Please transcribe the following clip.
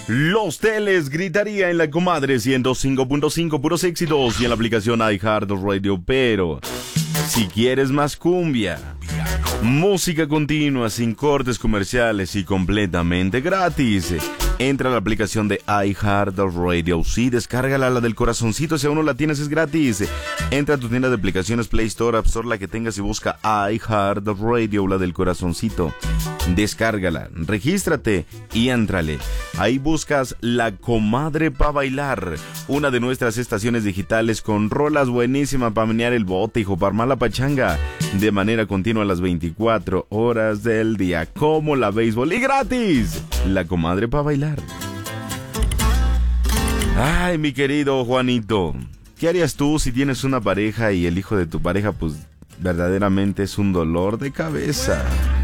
Los Teles gritaría en la comadre 105.5 puros éxitos y en la aplicación iHeartRadio. Pero si quieres más cumbia, música continua, sin cortes comerciales y completamente gratis, entra a la aplicación de iHeartRadio. Sí, descárgala, la del corazoncito. Si aún no la tienes, es gratis. Entra a tu tienda de aplicaciones, Play Store, App Store, la que tengas, y busca iHeartRadio, la del corazoncito. Descárgala, regístrate y éntrale. Ahí buscas La Comadre Pa' Bailar, una de nuestras estaciones digitales con rolas buenísimas para menear el bote, hijo, para armar la pachanga de manera continua a las 24 horas del día, como la béisbol, y gratis. La Comadre Pa' Bailar. Ay, mi querido Juanito, ¿qué harías tú si tienes una pareja y el hijo de tu pareja, pues, verdaderamente es un dolor de cabeza?